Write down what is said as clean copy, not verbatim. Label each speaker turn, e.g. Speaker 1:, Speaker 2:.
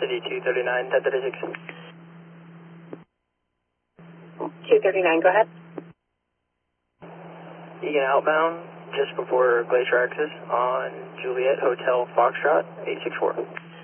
Speaker 1: City 239, 1036.
Speaker 2: 239, go ahead.
Speaker 1: Egan outbound just before Glacier Axis on Juliet Hotel Foxtrot 864.